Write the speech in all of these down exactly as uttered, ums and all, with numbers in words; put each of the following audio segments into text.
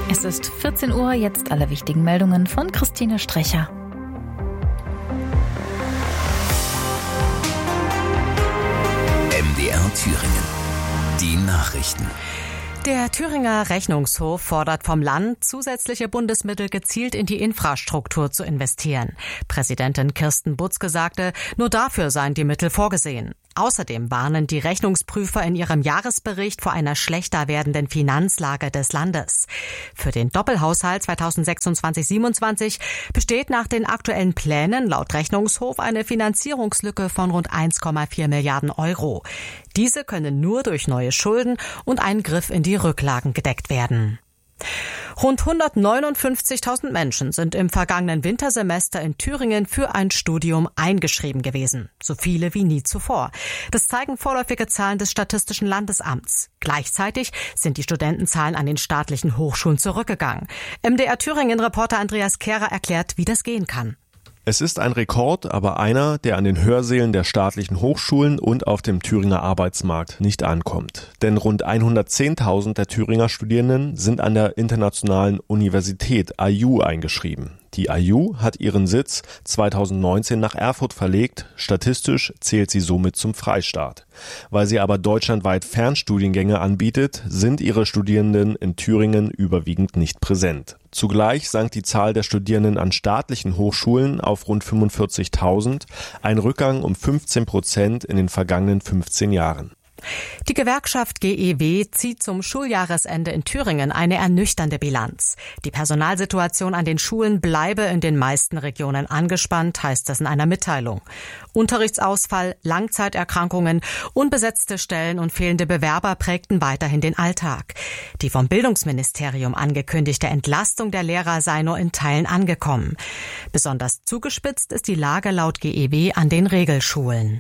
Es ist vierzehn Uhr, jetzt alle wichtigen Meldungen von Christine Strecher. M D R Thüringen. Die Nachrichten. Der Thüringer Rechnungshof fordert vom Land, zusätzliche Bundesmittel gezielt in die Infrastruktur zu investieren. Präsidentin Kirsten Butzke sagte, nur dafür seien die Mittel vorgesehen. Außerdem warnen die Rechnungsprüfer in ihrem Jahresbericht vor einer schlechter werdenden Finanzlage des Landes. Für den Doppelhaushalt zweitausendsechsundzwanzig siebenundzwanzig besteht nach den aktuellen Plänen laut Rechnungshof eine Finanzierungslücke von rund eins Komma vier Milliarden Euro. Diese können nur durch neue Schulden und einen Griff in die Rücklagen gedeckt werden. Rund hundertneunundfünfzigtausend Menschen sind im vergangenen Wintersemester in Thüringen für ein Studium eingeschrieben gewesen. So viele wie nie zuvor. Das zeigen vorläufige Zahlen des Statistischen Landesamts. Gleichzeitig sind die Studentenzahlen an den staatlichen Hochschulen zurückgegangen. M D R Thüringen-Reporter Andreas Kehrer erklärt, wie das gehen kann. Es ist ein Rekord, aber einer, der an den Hörsälen der staatlichen Hochschulen und auf dem Thüringer Arbeitsmarkt nicht ankommt. Denn rund hundertzehntausend der Thüringer Studierenden sind an der Internationalen Universität I U eingeschrieben. Die I U hat ihren Sitz zweitausendneunzehn nach Erfurt verlegt, statistisch zählt sie somit zum Freistaat. Weil sie aber deutschlandweit Fernstudiengänge anbietet, sind ihre Studierenden in Thüringen überwiegend nicht präsent. Zugleich sank die Zahl der Studierenden an staatlichen Hochschulen auf rund fünfundvierzigtausend, ein Rückgang um fünfzehn Prozent in den vergangenen fünfzehn Jahren. Die Gewerkschaft G E W zieht zum Schuljahresende in Thüringen eine ernüchternde Bilanz. Die Personalsituation an den Schulen bleibe in den meisten Regionen angespannt, heißt es in einer Mitteilung. Unterrichtsausfall, Langzeiterkrankungen, unbesetzte Stellen und fehlende Bewerber prägten weiterhin den Alltag. Die vom Bildungsministerium angekündigte Entlastung der Lehrer sei nur in Teilen angekommen. Besonders zugespitzt ist die Lage laut G E W an den Regelschulen.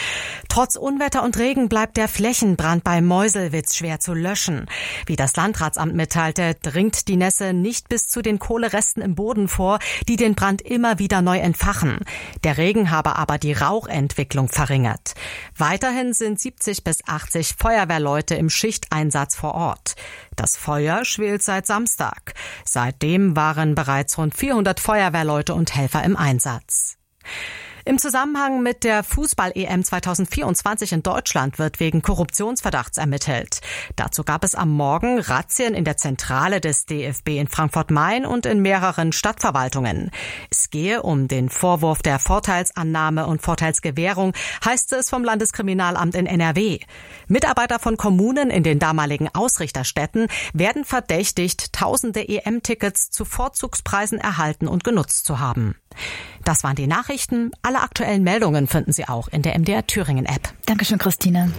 Trotz Unwetter und Regen bleibt der Flächenbrand bei Meuselwitz schwer zu löschen. Wie das Landratsamt mitteilte, dringt die Nässe nicht bis zu den Kohleresten im Boden vor, die den Brand immer wieder neu entfachen. Der Regen habe aber die Rauchentwicklung verringert. Weiterhin sind siebzig bis achtzig Feuerwehrleute im Schichteinsatz vor Ort. Das Feuer schwelt seit Samstag. Seitdem waren bereits rund vierhundert Feuerwehrleute und Helfer im Einsatz. Im Zusammenhang mit der Fußball-E M zweitausendvierundzwanzig in Deutschland wird wegen Korruptionsverdachts ermittelt. Dazu gab es am Morgen Razzien in der Zentrale des D F B in Frankfurt-Main und in mehreren Stadtverwaltungen. Es gehe um den Vorwurf der Vorteilsannahme und Vorteilsgewährung, heißt es vom Landeskriminalamt in N R W. Mitarbeiter von Kommunen in den damaligen Ausrichterstädten werden verdächtigt, tausende E M-Tickets zu Vorzugspreisen erhalten und genutzt zu haben. Das waren die Nachrichten. Alle aktuellen Meldungen finden Sie auch in der M D R Thüringen-App. Dankeschön, Christine.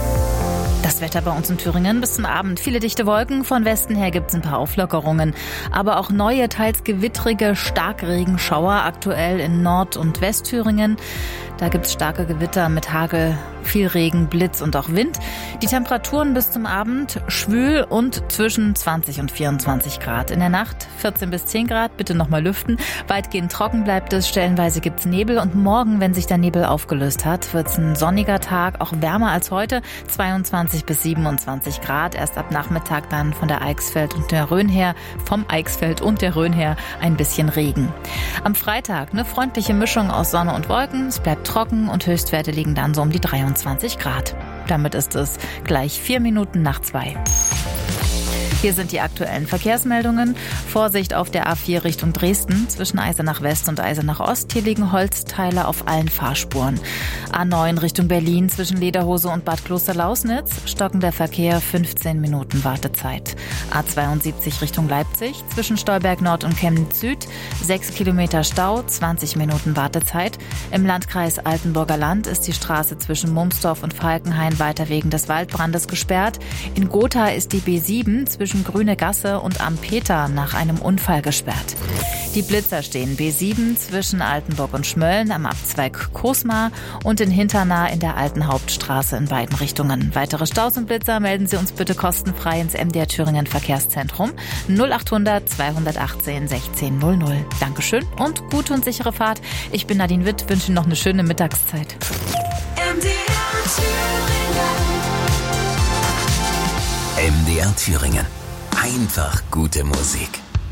Das Wetter bei uns in Thüringen bis zum Abend. Viele dichte Wolken. Von Westen her gibt es ein paar Auflockerungen. Aber auch neue, teils gewittrige Starkregenschauer aktuell in Nord- und Westthüringen. Da gibt es starke Gewitter mit Hagel, viel Regen, Blitz und auch Wind. Die Temperaturen bis zum Abend schwül und zwischen zwanzig und vierundzwanzig Grad. In der Nacht vierzehn bis zehn Grad, bitte nochmal lüften. Weitgehend trocken bleibt es, stellenweise gibt es Nebel. Und morgen, wenn sich der Nebel aufgelöst hat, wird es ein sonniger Tag, auch wärmer als heute. zweiundzwanzig bis siebenundzwanzig Grad. Erst ab Nachmittag dann von der Eichsfeld und der Rhön her, vom Eichsfeld und der Rhön her ein bisschen Regen. Am Freitag eine freundliche Mischung aus Sonne und Wolken. Es bleibt trocken und Höchstwerte liegen dann so um die dreiundzwanzig Grad. Damit ist es gleich vier Minuten nach zwei. Hier sind die aktuellen Verkehrsmeldungen. Vorsicht auf der A vier Richtung Dresden zwischen Eisenach West und Eisenach Ost. Hier liegen Holzteile auf allen Fahrspuren. A neun Richtung Berlin zwischen Lederhose und Bad Klosterlausnitz. Stockender Verkehr, fünfzehn Minuten Wartezeit. A zweiundsiebzig Richtung Leipzig zwischen Stolberg Nord und Chemnitz Süd. sechs Kilometer Stau, zwanzig Minuten Wartezeit. Im Landkreis Altenburger Land ist die Straße zwischen Mumsdorf und Falkenhain weiter wegen des Waldbrandes gesperrt. In Gotha ist die B sieben zwischen Grüne Gasse und Am Peter nach einem Unfall gesperrt. Die Blitzer stehen B sieben zwischen Altenburg und Schmölln am Abzweig Kosmar und in Hinternah in der alten Hauptstraße in beiden Richtungen. Weitere Staus und Blitzer melden Sie uns bitte kostenfrei ins M D R Thüringen Verkehrszentrum null achthundert zweihundertachtzehn sechzehn null null. Dankeschön und gute und sichere Fahrt. Ich bin Nadine Witt, wünsche Ihnen noch eine schöne Mittagszeit. M D R Thüringen. M D R Thüringen. Einfach gute Musik.